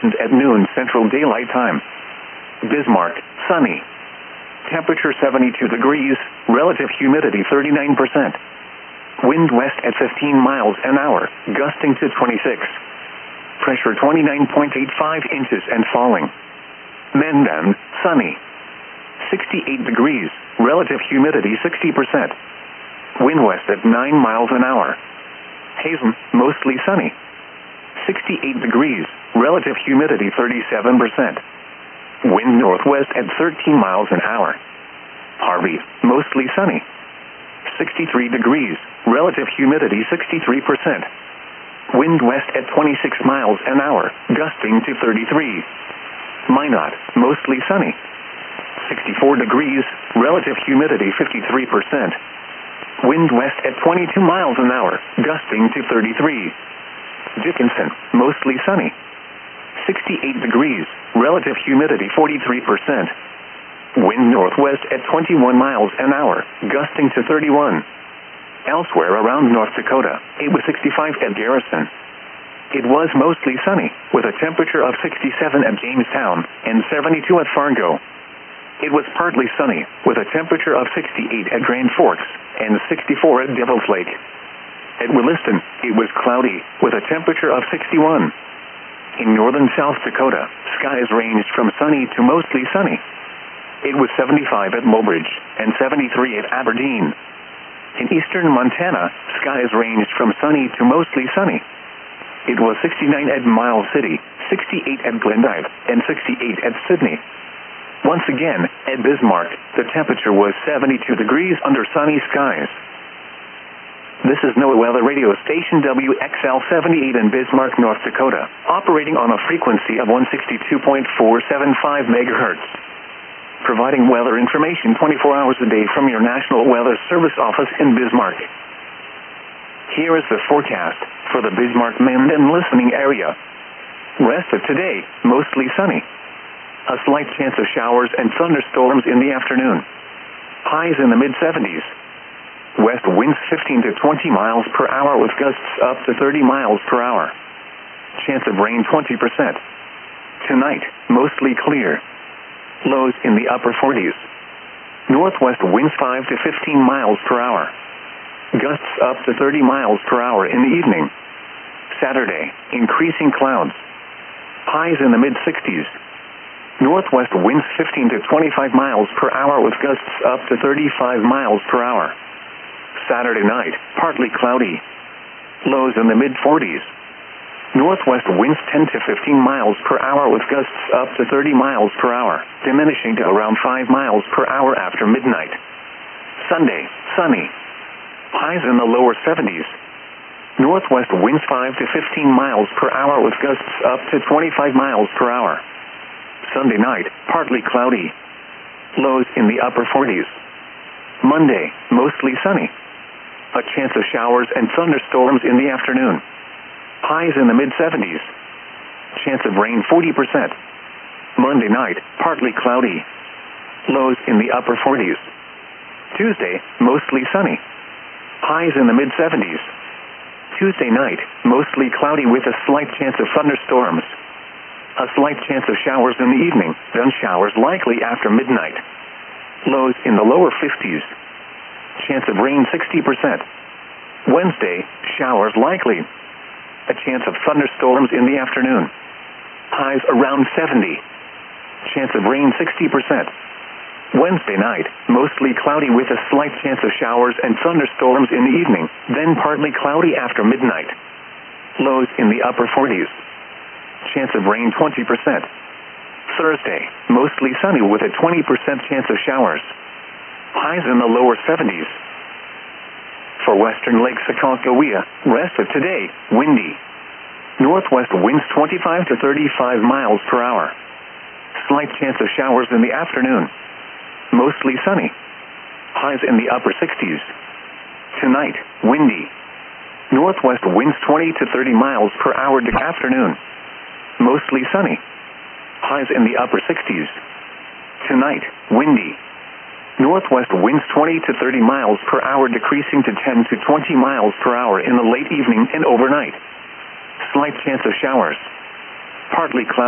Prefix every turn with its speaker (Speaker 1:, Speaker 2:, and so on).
Speaker 1: at noon Central Daylight Time. Bismarck, sunny. Temperature 72 degrees, relative humidity 39%. Wind west at 15 miles an hour, gusting to 26. Pressure 29.85 inches and falling. Mendon, sunny. 68 degrees, relative humidity 60%. Wind west at 9 miles an hour. Hazen, mostly sunny. 68 degrees, relative humidity 37%. Wind northwest at 13 miles an hour. Harvey, mostly sunny. 63 degrees, relative humidity 63%. Wind west at 26 miles an hour, gusting to 33. Minot, mostly sunny. 64 degrees, relative humidity 53%. Wind west at 22 miles an hour, gusting to 33. Dickinson, mostly sunny. 68 degrees, relative humidity 43%. Wind northwest at 21 miles an hour, gusting to 31. Elsewhere around North Dakota, it was 65 at Garrison. It was mostly sunny, with a temperature of 67 at Jamestown and 72 at Fargo. It was partly sunny, with a temperature of 68 at Grand Forks and 64 at Devil's Lake. At Williston, it was cloudy, with a temperature of 61. In northern South Dakota, skies ranged from sunny to mostly sunny. It was 75 at Mobridge and 73 at Aberdeen. In eastern Montana, skies ranged from sunny to mostly sunny. It was 69 at Miles City, 68 at Glendive, and 68 at Sydney. Once again, at Bismarck, the temperature was 72 degrees under sunny skies. This is NOAA Weather Radio Station WXL-78 in Bismarck, North Dakota, operating on a frequency of 162.475 megahertz. Providing weather information 24 hours a day from your National Weather Service office in Bismarck. Here is the forecast for the Bismarck-Mendon listening area. Rest of today, mostly sunny. A slight chance of showers and thunderstorms in the afternoon. Highs in the mid-70s. West winds 15 to 20 miles per hour with gusts up to 30 miles per hour. Chance of rain 20%. Tonight, mostly clear. Lows in the upper 40s. Northwest winds 5 to 15 miles per hour. Gusts up to 30 miles per hour in the evening. Saturday, increasing clouds. Highs in the mid-60s. Northwest winds 15 to 25 miles per hour with gusts up to 35 miles per hour. Saturday night, partly cloudy. Lows in the mid-40s. Northwest winds 10 to 15 miles per hour with gusts up to 30 miles per hour, diminishing to around 5 miles per hour after midnight. Sunday, sunny. Highs in the lower 70s. Northwest winds 5 to 15 miles per hour with gusts up to 25 miles per hour. Sunday night, partly cloudy. Lows in the upper 40s. Monday, mostly sunny. A chance of showers and thunderstorms in the afternoon. Highs in the mid-70s. Chance of rain 40%. Monday night, partly cloudy. Lows in the upper 40s. Tuesday, mostly sunny. Highs in the mid-70s. Tuesday night, mostly cloudy with a slight chance of thunderstorms. A slight chance of showers in the evening, then showers likely after midnight. Lows in the lower 50s. Chance of rain 60%. Wednesday, showers likely. A chance of thunderstorms in the afternoon. Highs around 70. Chance of rain 60%. Wednesday night, mostly cloudy with a slight chance of showers and thunderstorms in the evening, then partly cloudy after midnight. Lows in the upper 40s. Chance of rain 20%. Thursday, mostly sunny with a 20% chance of showers. Highs in the lower 70s. For western Lake Sakonkohia, rest of today, windy. Northwest winds 25 to 35 miles per hour. Slight chance of showers in the afternoon. Mostly sunny. Highs in the upper 60s. Tonight, windy. Northwest winds 20 to 30 miles per hour this afternoon. Mostly sunny. Highs in the upper 60s. Tonight, windy. Northwest winds 20 to 30 miles per hour decreasing to 10 to 20 miles per hour in the late evening and overnight. Slight chance of showers. Partly cloudy.